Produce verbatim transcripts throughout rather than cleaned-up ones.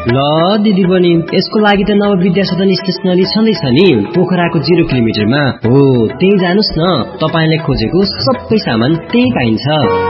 ल दिदी बहिनी, यसको लागि त नव विद्या सदन स्टेसनरी छँदैछ नि, पोखराको जिरो किलोमिटरमा हो। त्यही जानुस् न, तपाईले खोजेको सबै सामान त्यही पाइन्छ।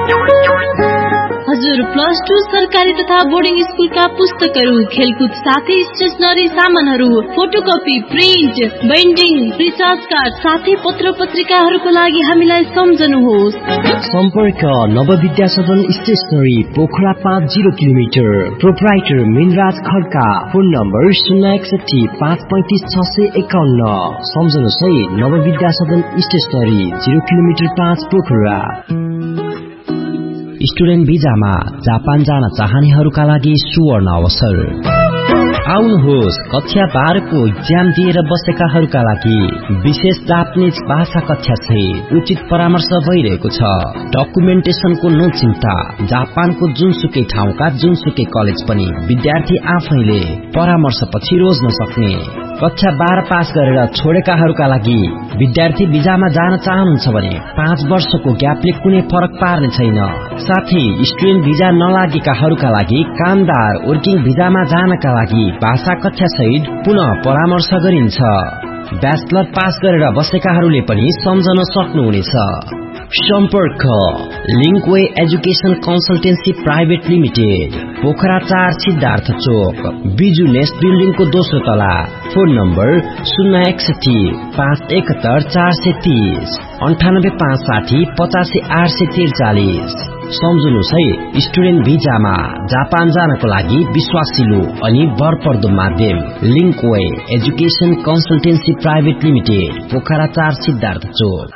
हजुर, प्लस टू सरकारी तथा बोर्डिङ स्कुलका पुस्तकहरू, खेलकुद साथै स्टेसनरी सामानहरू, photocopy, print, binding, recharge card साथै पत्र पत्रिकाहरूको लागि हामीलाई सम्झनुहोस्। सम्पर्क नव विद्या सदन स्टेसनरी, पोखरा पाँच zero kilometre. Proprietor Minraj Khadka. Phone number शून्य एकसठी पाँच पैंतिस छ सय एकाउन्न। सम्झनुहोस् है, नव विद्या सदन स्टेसनरी, जिरो किलोमिटर पाँच, पोखरा। स्टुडेन्ट भिजामा जापान जान चाहनेहरूका लागि सुवर्ण अवसर। आउनुहोस्, कक्षा बाह्रको इक्जाम दिएर बसेकाहरूका लागि विशेष जापानिज भाषा कक्षा सहित उचित परामर्श भइरहेको छ। डकुमेन्टेसनको नो चिन्ता। जापानको जुनसुकै ठाउँका जुनसुकै कलेज पनि विद्यार्थी आफैले परामर्श पछि रोज्न सक्ने। कक्षा बाह्र पास गरेर छोडेकाहरूका लागि विद्यार्थी भिजामा जान चाहनुहुन्छ भने पाँच वर्षको ग्यापले कुनै फरक पार्ने छैन। साथै स्टुडेन्ट भिजा नलागेकाहरूका लागि कामदार वर्किङ भिजामा जानका लागि भाषा कक्षा सहित पुनः परामर्श गरिन्छ। ब्याचलर पास गरेर बसेकाहरूले पनि सम्झन सक्नुहुनेछ। सम्पर्क लिङ्कवे education consultancy private limited, Pokhara चार, सिद्धार्थ चोक, बिजु नेस्ट बिल्डिङको दोस्रो तला। फोन नम्बर शून्य एकसठी पाँच एकहत्तर चार सय तीस, अन्ठानब्बे पाँच साठी पचासी आठ सय त्रिचालिस। सम्झनुहोस् है, स्टुडेन्ट भिजामा जापान जानको लागि विश्वासिलो अनि भरपर्दो माध्यम लिङ्कवे education consultancy private limited, Pokhara चार, सिद्धार्थ चोक।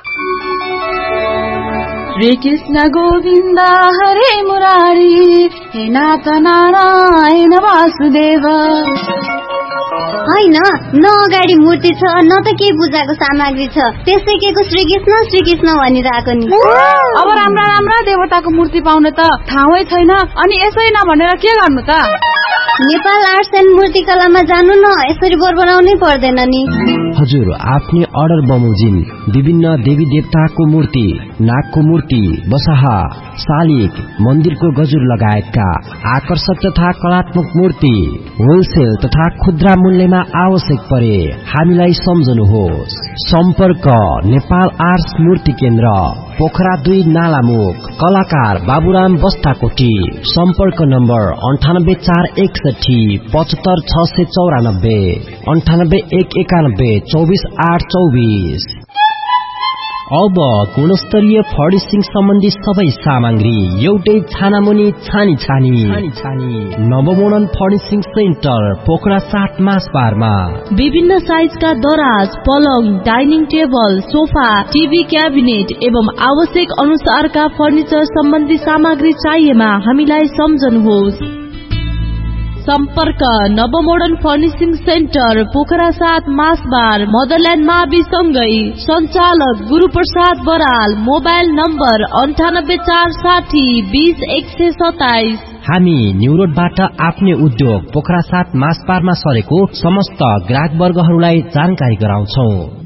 श्री कृष्ण गोविन्द हरे मुरारी, हे नाथ नारायण वासुदेव। होइन, न अगाडि मूर्ति छ न त के पूजाको सामग्री छ, त्यसै के को श्री कृष्ण श्री कृष्ण भनिरहेको नि। अब राम्रा राम्रा देवताको मूर्ति पाउन त ठाउँै छैन, अनि यसै नभनेर के गर्नु त? नेपाल आर्ट्स एन्ड मूर्तिकलामा जानु न, यसरी बोर बनाउनै पर्दैन नि। हजुर, आफ्नै अर्डर बमोजिम विभिन्न देवी देवताको मूर्ति, नागको मूर्ति, बसहा, शालिग, मन्दिरको गजुर लगायतका आकर्षक तथा कलात्मक मूर्ति होलसेल तथा खुद्रा मूल्यमा आवश्यक परे हामीलाई सम्झनुहोस्। सम्पर्क नेपाल आर्ट्स मूर्ति केन्द्र, पोखरा दुई, नालामुख। कलाकार बाबुराम बस्ताकोटी। सम्पर्क नम्बर अन्ठानब्बे चार एकसठी पचहत्तर छ सय चौरानब्बे, अन्ठानब्बे एक एकानब्बे चौबिस आठ चौबिस। अब गुणस्तरीय फर्निसिङ सम्बन्धी सबै सामग्री एउटै छानामुनि छानी छानी छानी नवमोडर्न फर्निसिङ सेन्टर, पोखरा सात, मासबारमा। विभिन्न साइजका दराज, पलङ, dining table, sofa, TV cabinet एवं आवश्यक अनुसारका फर्निचर सम्बन्धी सामग्री चाहिएमा हामीलाई सम्झनुहोस्। सम्पर्क नवमोडर्न फर्निसिङ सेन्टर, पोखरा सात, मासबार, मदरल्यान्ड मावि सँगै। सञ्चालक गुरुप्रसाद बराल। मोबाइल नम्बर अन्ठानब्बे चार साठी बीस एक सय सताइस। हामी न्यू रोडबाट आफ्नै उद्योग पोखरा सात, मासबारमा सरेको समस्त ग्राहक वर्गहरूलाई जानकारी गराउँछौ।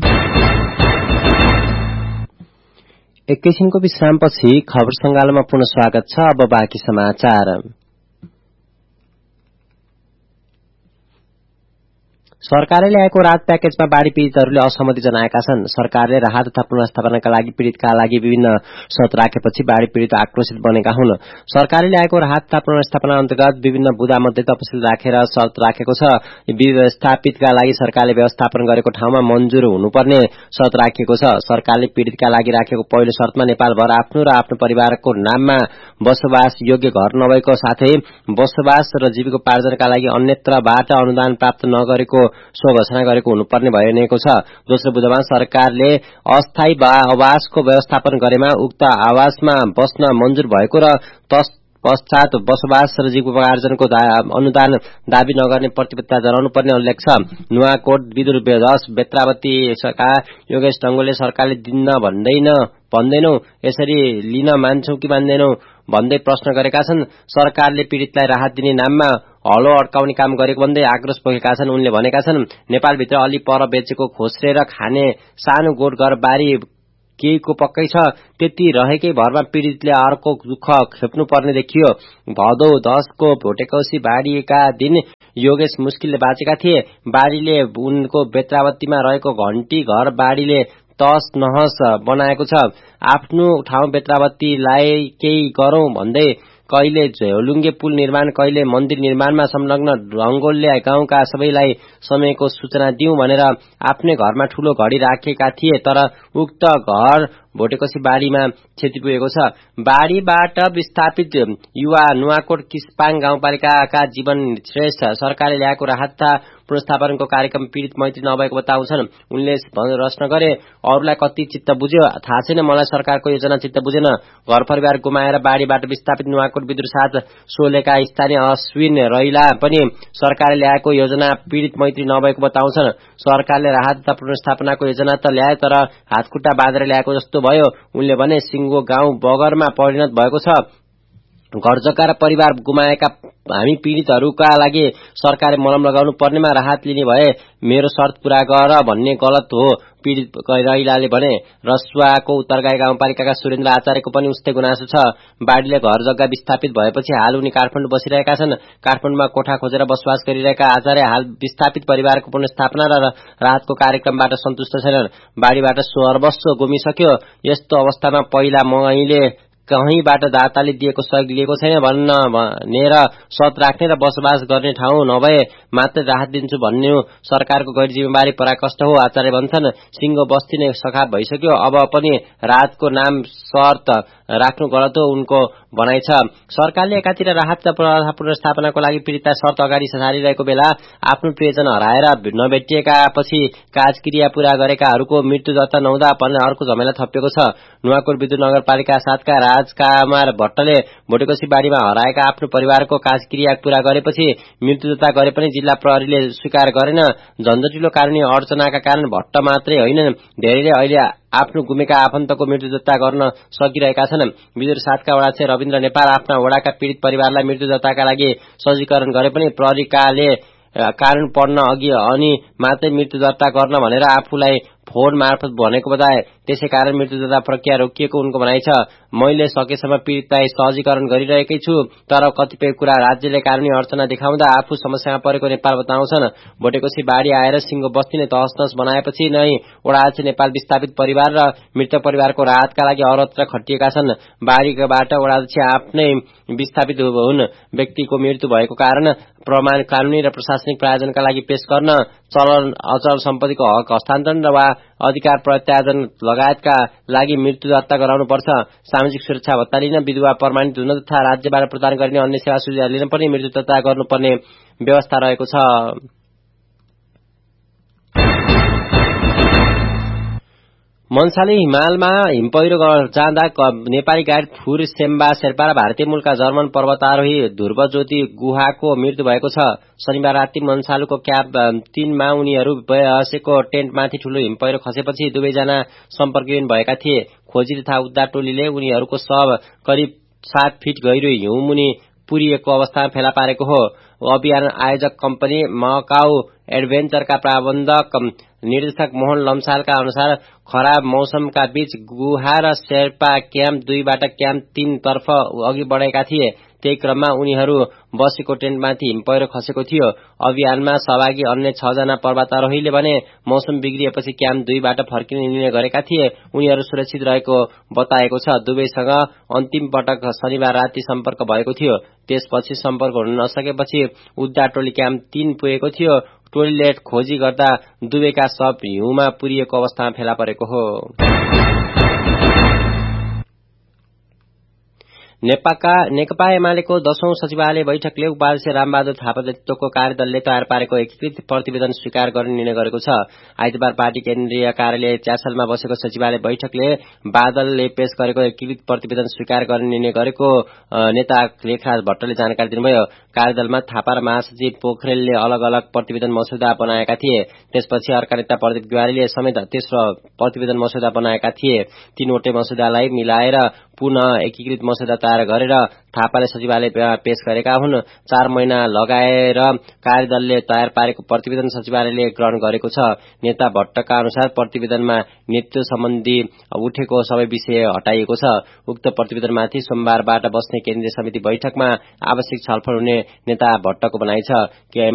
एकैछिनको विश्रामपछि खबर सङ्गालोमा पुनः स्वागत छ। अब बाँकी समाचार। सरकारले ल्याएको राहत प्याकेजमा बाढ़ी पीड़ितहरूले असहमति जनाएका छन्। सरकारले राहत तथा पुनर्स्थापनाका लागि पीड़ितका लागि विभिन्न शर्त राखेपछि बाढ़ी पीड़ित आक्रोशित बनेका हुन्। सरकारले ल्याएको राहत तथा पुनर्स्थापना अन्तर्गत विभिन्न बुदा मध्ये तपसिल राखेर शर्त राखेको छ। विस्थापितका लागि सरकारले व्यवस्थापन गरेको ठाउँमा मन्जुर हुनुपर्ने शर्त राखिएको छ। सरकारले पीड़ितका लागि राखेको पहिलो शर्तमा नेपालभर आफ्नो र आफ्नो परिवारको नाममा बसोबास योग्य घर नभएको साथै बसोबास र जीविकोपार्जनका लागि अन्यत्रबाट अनुदान प्राप्त नगरेको सो घोषणा गरेको हुनुपर्ने भइरहेको छ। दोस्रो बुदामा सरकारले अस्थायी आवासको व्यवस्थापन गरेमा उक्त आवासमा बस्न मन्जुर भएको र तस पश्चात बसोबास र जीविकोपार्जनको अनुदान दावी नगर्ने प्रतिबद्धता जनाउनु पर्ने उल्लेख छ। नुवाकोट विदुर बेदस बेत्रावती सका योगेश डंगोले सरकारले दिन भन्दैन भन्दैनौ यसरी लिन मान्छौ कि मान्दैनौ भन्दै प्रश्न गरेका छन्। सरकारले पीड़ितलाई राहत दिने नाममा हलो अड्काउने काम गरेको भन्दै आक्रोश पोखेका छन्। उनले भनेका छन् नेपालभित्र अलि पर बेचेको खोस्रेर खाने सानो गोठघर बारी केहीको पक्कै छ। त्यति रहेकै भरमा पीडितले अर्को दुःख खेप्नु पर्ने देखियो। भदौ दसको भोटेकौसी बाढीका दिन योगेश मुस्किलले बाँचेका थिए। बाढीले उनको बेत्रावतीमा रहेको घण्टी घर बाढीले तहस नहस बनाएको छ। आफ्नो ठाउँ बेत्रावतीलाई केही गरौं भन्दै कहिले झोलुङ्गे पुल निर्माण, कहिले मन्दिर निर्माणमा संलग्न रङ्गोलले गाउँका सबैलाई समयको सूचना दिउँ भनेर आफ्नै घरमा ठूलो घडी राखेका थिए। तर उक्त घर भोटेकोसी बाढीमा क्षति पुगेको छ। बाढीबाट विस्थापित युवा नुवाकोट किस्पाङ गाउँपालिकाका जीवन श्रेष्ठ सरकारले ल्याएको राहत पुनर्स्थापनको कार्यक्रम पीडित मैत्री नभएको बताउँछन्। उनले प्रश्न गरे, अरूलाई कति चित्त बुझ्यो थाहा छैन, मलाई सरकारको योजना चित्त बुझेन। घर परिवार गुमाएर बाढीबाट विस्थापित नुवाकोट विद्युत साथ सोलेका स्थानीय अश्विन रैला पनि सरकारले ल्याएको योजना पीडित मैत्री नभएको बताउँछन्। सरकारले राहत तथा पुनर्स्थापनाको योजना त ल्याए, तर हातखुट्टा बाँधेर ल्याएको जस्तो भयो। उनले भने सिंगो गाउँ बगरमा परिणत भएको छ। घर जग्गा र परिवार गुमाएका हामी पीडितहरूका लागि सरकारले मलम लगाउनु पर्नेमा राहत लिने भए मेरो शर्त पूरा गर भन्ने गलत हो, पीडित रैलाले भने। रसुवाको उत्तरगाई गाउँपालिकाका सुरेन्द्र आचार्यको पनि उस्तै गुनासो छ। बाढीले घर जग्गा विस्थापित भएपछि हाल उनी काठमाडौँ बसिरहेका छन्। काठमाडौँमा कोठा खोजेर बसोबास गरिरहेका आचार्य हाल विस्थापित परिवारको पुनर्स्थापना र राहतको कार्यक्रमबाट सन्तुष्ट छैनन्। बाढीबाट सर्वस्व गुमिसक्यो। यस्तो अवस्थामा पहिला मैले कहीँबाट दाताले दिएको सहयोग लिएको छैन भन्न भनेर सत राख्ने र बसोबास गर्ने ठाउँ नभए मात्र राहत दिन्छु भन्ने सरकारको गैर जिम्मेवारी पराकष्ट हो, आचार्य भन्छन्। सिंगो बस्ती नै सखाप भइसक्यो, अब पनि राहतको नाम शर्त राख्नु गलत हो, उनको भनाइ छ। सरकारले एकातिर राहत र पुनर्स्थापनाको लागि पीडितलाई शर्त अगाडि सारिरहेको बेला आफ्नो प्रियजन हराएर नभेटिएका पछि काजक्रिया पूरा गरेकाहरूको मृत्यु दर्ता नहुँदा पनि अर्को झमेला थपिएको छ। नुवाकोट विद्युत नगरपालिका सातका राजकुमार भट्टले भोटेकोसी बाढीमा हराएका आफ्नो परिवारको काजक्रिया पूरा गरेपछि मृत्यु दर्ता गरे पनि जिल्ला प्रहरीले स्वीकार गरेन। झन्झटिलो कानूनी अडचनाका कारण भट्ट मात्रै होइन, धेरैले अहिले आफ्नो गुमेका आफन्तको मृत्यु दर्ता गर्न सकिरहेका छन्। विद्युत सातका वडाध्यक्ष रविन्द्र नेपाल आफ्ना वडाका पीडित परिवारलाई मृत्यु दर्ताका लागि सजीकरण गरे पनि प्रहरीकाले कानून पढ्न अघि अनि मात्रै मृत्यु दर्ता गर्न भनेर आफूलाई फोन मार्फत भनेको बताए। त्यसै कारण मृत्यु दर्ता प्रक्रिया रोकिएको उनको भनाइ छ। मैले सकेसम्म पीडितलाई सहजीकरण गरिरहेकै छु, तर कतिपय कुरा राज्यले कानूनी अडचना देखाउँदा आफू समस्यामा परेको नेपाल बताउँछन्। भोटेकोसी बाढी आएर सिंगो बस्ती नै तहस बनाएपछि नै वडाध्यक्ष नेपाल विस्थापित परिवार र मृतक परिवारको राहतका लागि अरत्र खटिएका छन्। बाढीबाट वडाध्यक्ष आफ्नै विस्थापित हुन्। व्यक्तिको मृत्यु भएको कारण प्रमाण कानूनी र प्रशासनिक प्रायोजनका लागि पेश गर्न, चलन अचल सम्पत्तिको हक हस्तान्तरण वा अधिकार प्रत्यार्जन लगायतका लागि मृत्यु दर्ता गराउनुपर्छ। सामाजिक सुरक्षा भत्ता लिन, विधवा प्रमाणित हुन तथा राज्यबाट प्रदान गरिने अन्य सेवा सुविधा लिन पनि मृत्यु दर्ता गर्नुपर्ने व्यवस्था रहेको छ। मन्साले हिमालमा हिमपहिरो जाँदा नेपाली गाइड थुर सेम्बा शेर्पा र भारतीय मूलका जर्मन पर्वतारोही ध्रुवज्योति गुहाको मृत्यु भएको छ। शनिबार राति मन्सालुको क्याब तीनमा उनीहरू बसेको टेन्टमाथि ठूलो हिमपहिरो खसेपछि दुवैजना सम्पर्कहीन भएका थिए। खोजी तथा उद्धार टोलीले उनीहरूको शव करिब सात फिट गहिरो हिउँमुनि पुरिएको अवस्थामा फेला पारेको हो। अभियान आयोजक कम्पनी मकाउ एडभेन्चरका प्रबन्धक निर्देशक मोहन लम्सालका अनुसार खराब मौसमका बीच गुहा र शेर्पा क्याम्प दुईबाट क्याम्प तीन तर्फ अघि बढेका थिए। त्यही क्रममा उनीहरू बसेको टेन्टमाथि हिमपहिरो खसेको थियो। अभियानमा सहभागी अन्य छ जना पर्वतारोहीले भने मौसम बिग्रिएपछि क्याम्प दुईबाट फर्किने निर्णय गरेका थिए। उनीहरू सुरक्षित रहेको बताएको छ। दुवैसँग अन्तिम पटक शनिबार राति सम्पर्क भएको थियो। त्यसपछि सम्पर्क हुन नसकेपछि उद्धार टोली क्याम्प तीन पुगेको थियो। टोलीले खोजी गर्दा दुवैका शव हिउँमा पुरिएको अवस्थामा फेला परेको हो। नेकपा एमालेको दशौं सचिवालय बैठकले उपाध्यक्ष रामबहादुर थापा नेतृत्वको कार्यदलले तयार पारेको एकीकृत प्रतिवेदन स्वीकार गर्ने निर्णय गरेको छ। आइतबार पार्टी केन्द्रीय कार्यालय च्यासलमा बसेको सचिवालय बैठकले बादलले पेश गरेको एकीकृत प्रतिवेदन स्वीकार गर्ने निर्णय गरेको नेता लेखराज भट्टले जानकारी दिनुभयो। कार्यदलमा थापा र महासचिव पोखरेलले अलग अलग प्रतिवेदन मस्यौदा बनाएका थिए। त्यसपछि अर्का नेता प्रदीप ग्यावालीले समेत तेस्रो प्रतिवेदन मस्यौदा बनाएका थिए। तीनवटै मस्यौदालाई मिलाएर पुनः एकीकृत मस्यौदा तयार गरेर थापाले सचिवालय पेश गरेका हुन्। चार महिना लगाएर कार्यदलले तयार पारेको प्रतिवेदन सचिवालयले ग्रहण गरेको छ। नेता भट्टका अनुसार प्रतिवेदनमा नेतृत्व सम्बन्धी उठेको सबै विषय हटाइएको छ। उक्त प्रतिवेदनमाथि सोमबारबाट बस्ने केन्द्रीय समिति बैठकमा आवश्यक छलफल हुने नेता भट्टको भनाइ छ।